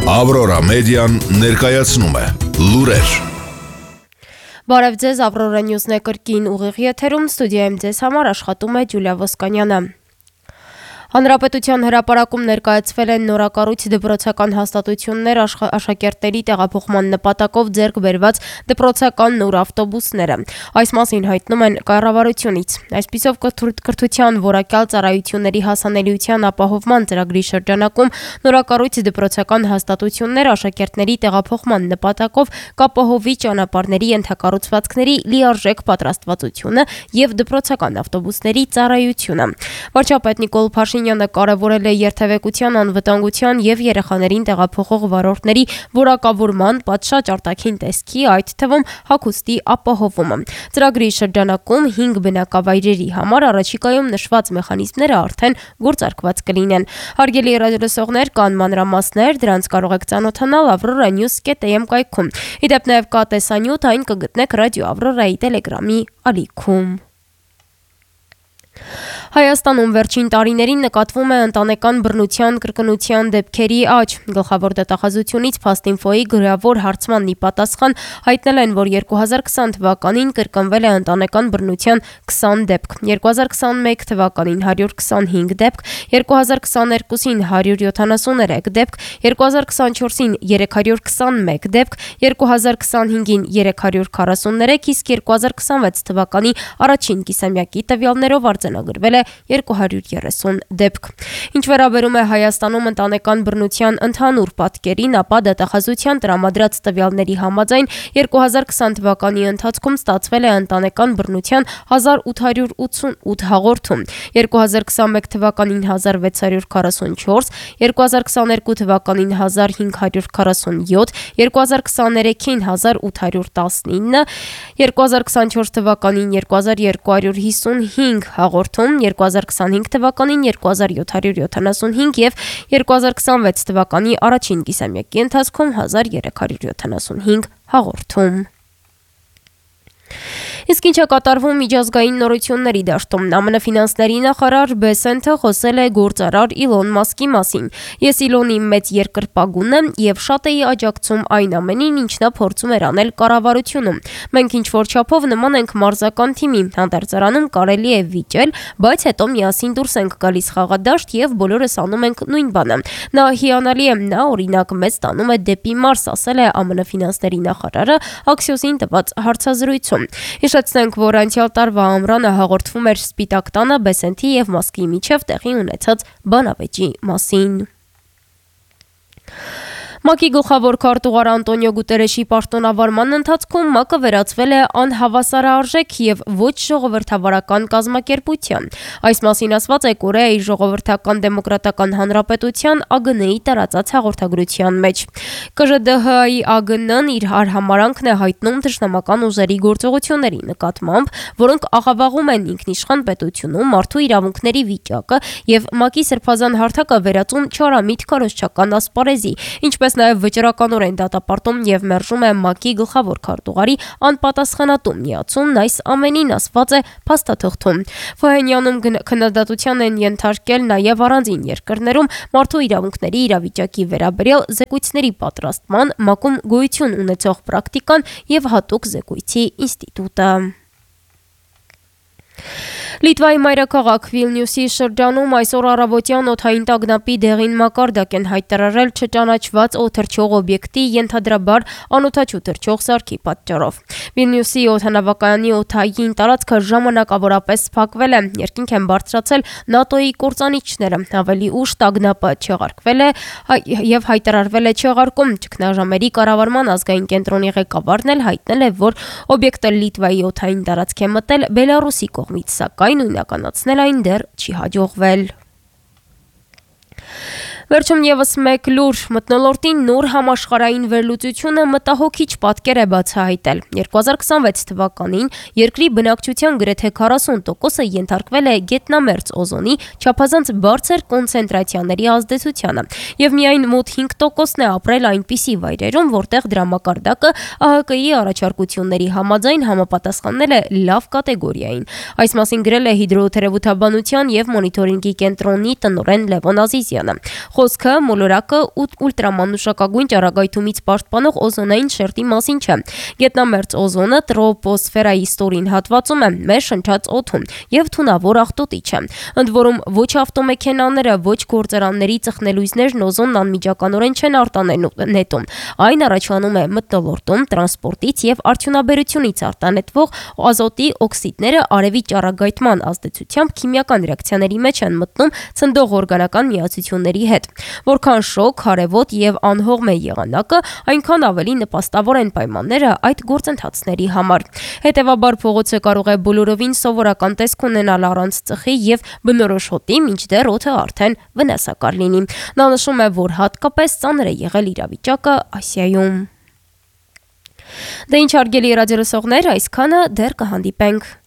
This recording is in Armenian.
Ավրորա մեդիան ներկայացնում է լուրեր։ Բարև ձեզ, Ավրորա Նյուզն է կրկին ուղիղ եթերում, ստուդիայում ձեզ համար աշխատում է Ջուլիա Ոսկանյանը։ Հանրապետության հրապարակում ներկայացվել են նորակառույց դպրոցական հաստատություններ աշակերտների տեղափոխման նպատակով ձեռք բերված դպրոցական նոր ավտոբուսները։ Այս մասին հայտնում են կառավարությունից։ Այսպիսով կրթության որակյալ ծառայությունների հասանելիության ապահովման ծրագրի շրջանակում նորակառույց դպրոցական հաստատություններ աշակերտների տեղափոխման նպատակով կապահովի ճանապարհների ենթակառուցվածքների լիարժեք պատրաստվածությունը եւ դպրոցական ավտոբուսների ծառայությունը։ Վարչապետ Նիկոլ Փաշինյանը կարևորել է երթևեկության անվտանգության եւ երեխաներին տեղափոխող վարորդների որակավորման պատշաճ արտաքին տեսքի, այդ թվում հագուստի ապահովումը։ Ծրագրի շրջանակում 5 բնակավայրերի համար առաջիկայում նշված մեխանիզմները արդեն գործարկված կլինեն։ Հարգելի ռադիոլսողներ, կան մանրամասներ, դրանց կարող եք ծանոթանալ avroranews.am կայքում։ Իդեպ նաեւ կա տեսանյութ, այն կգտնեք Ռադիո Ավրորայի Տելեգրամի ալիքում։ Հայաստանում վերջին տարիներին նկատվում է ընտանեկան բռնության կրկնության դեպքերի աճ։ Գլխավոր դատախազությունից Փաստինֆոյի գրավոր հարցմանն ի պատասխան հայտնել են, որ 2020 թվականին կրկնվել է ընտանեկան բռնության 20 դեպք, 2021 թվականին 125 դեպք, 2022-ին 173 դեպք, 2024-ին 321 դեպք, 2025-ին 343, իսկ 2026 թվականի առաջին կիսամյակի տվյալներով արձանագրվել է 230 դեպք։ Ինչ վերաբերում է Հայաստանում ընտանեկան բռնության ընդհանուր պատկերին, ապա դատախազության տրամադրած տվյալների համաձայն 2020 թվականի ընթացքում ստացվել է ընտանեկան բռնության 1888 հաղորդում, 2021 թվականին 1644, 2022 թվականին 1547, 2023-ին 1819, 2024 թվականին 2255 հաղորդում, 2025 թվականին 2775 եւ 2026 թվականի առաջին կիսամյակի ընթացքում 1375 հաղորդում։ Իսկ ինչ է կատարվում միջազգային նորությունների դաշտում։ ԱՄՆ ֆինանսների նախարար Բեսենթը խոսել է գործարար Իլոն Մասկի մասին։ Ես Իլոնի մեծ երկրպագուն եմ եւ շատ էի աջակցում այն ամենին, ինչ նա փորձում էր անել կառավարությունում։ Մենք ինչ-որ չափով նման ենք մարզական թիմի, հանդերձարանում կարելի է վիճել, բայց հետո միասին դուրս ենք գալիս խաղադաշտ եւ բոլորս անում ենք նույն բանը։ Նա հիանալի է, նա օրինակ մեծ տանում է դեպի Մարս, ասել է ԱՄՆ ֆինանսների նախարարը Axios-ին տված հարցազրույցում։ Հիշեցնենք, որ անցյալ տարվա ամռանը հաղորդվում էր Սպիտակ տանը Բեսենթի եւ Մասկի միջև տեղի ունեցած բանավեճի մասին։ ՄԱԿ-ի գլխավոր քարտուղար Անտոնիո Գուտերեշի պաշտոնավարման ընթացքում ՄԱԿ-ը վերածվել է անհավասարարժեք եւ ոչ ժողովրդավարական կազմակերպության։ Այս մասին ասված է Կորեայի ժողովրդական դեմոկրատական հանրապետության ԱԳՆ-ի տարածած հաղորդագրության մեջ։ ԿԺԴՀ-ի ԱԳՆ-ն իր արհամարանքն է հայտնում թշնամական ուժերի գործողությունների նկատմամբ, որոնք աղավաղում են ինքնիշխան պետությունում մարդու իրավունքների վիճակը եւ ՄԱԿ-ի սրբազան հարթակը վերածում չարամիտ քարոզչական ասպարեզի, ինչպես նաև վճռականորեն դատապարտում եւ մերժում է ՄԱԿ-ի գլխավոր քարտուղարի անպատասխանատու միացումն այս ամենին, ասված է փաստաթղթում։ Փահենյանում քննադատության են ենթարկել նաև առանձին երկրներում մարդու իրավունքների իրավիճակի վերաբերյալ զեկույցների պատրաստման, ՄԱԿ-ում գոյություն ունեցող պրակտիկան եւ հատուկ զեկույցի ինստիտուտը։ Լիտվայի մայրաքաղաք Վիլնյուսի շրջանում այսօր առավոտյան օդային տագնապի դեղին մակարդակ են հայտարարել չճանաչված օդթռչող օբյեկտի ենթադրաբար անօդաչու թռչող սարքի պատճառով։ Վիլնյուսի օդանավակայանի օդային տարածքը ժամանակավորապես փակվել է, երկինք են բարձրացել ՆԱՏՕ-ի կործանիչները, ավելի ուշ տագնապը չեղարկվել է եւ հայտարարվել է չեղարկում։ Ճգնաժամերի կառավարման ազգային կենտրոնի ղեկավարն էլ հայտնել է, որ օբյեկտը Լիտվայի օդային տարածք է մտել Բելարուսի կողմից, սակայն նույնականացնել այն դեռ չի հաջողվել։ Վերջում եւս մեկ լուր մթնոլորտին նոր համաշխարհային վերլուծությունը մտահոգիչ պատկեր է բացահայտել։ 2026 թվականին երկրի բնակչության գրեթե 40%-ը ենթարկվել է գետնամերձ օզոնի չափազանց բարձր կոնցենտրացիաների ազդեցությանը, եւ միայն մոտ 5%-ն է ապրել այնպիսի վայրերում, որտեղ դրա մակարդակը ԱՀԿ-ի առաջարկությունների համաձայն համապատասխանել է լավ կատեգորիային։ Այս մասին գրել է հիդրոթերապևտաբանության եւ մոնիտորինգի կենտրոնի տնօրեն Լևոն Ազիզյանը։ Խոսքը մոլորակը ուլտրամանուշակագույն ճառագայթումից պաշտպանող օզոնային շերտի մասին չէ։ Գետնամերձ օզոնը տրոպոսֆերայի ստորին հատվածում է, մեր շնչած օդում եւ թունավոր աղտոտիչ է։ Ընդ որում ոչ ավտոմեքենաները, ոչ գործարանների ծխնելույզներն օզոնն անմիջականորեն չեն արտանետում։ Այն առաջանում է մթնոլորտում, տրանսպորտից եւ արդյունաբերությունից արտանետվող ազոտի օքսիդները արևի ճառագայթման ազդեցությամբ քիմիական ռեակցիաների մեջ են մտնում ցնդող օրգանական միացությունների հետ։ Որքան շոգ, հարևոտ եւ անհողմ է եղանակը, այնքան ավելի նպաստավոր են պայմանները այդ գործընթացների համար։ Հետևաբար փողոցը կարող է բոլորովին սովորական տեսք ունենալ առանց ծխի եւ բնորոշ հոտի, մինչդեռ օդը արդեն վնասակար լինի։ Նա նշում է, որ հատկապես ծանր է եղել իրավիճակը Ասիայում։ Դե ինչ հարգելի ռադիոլսողներ, այսքանը դեռ կհանդիպենք։